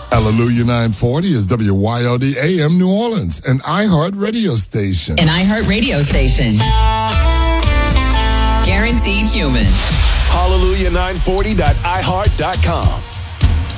Hallelujah 940 is WYLD AM New Orleans, an iHeart radio station. An iHeart radio station. Guaranteed human. Hallelujah940.iheart.com.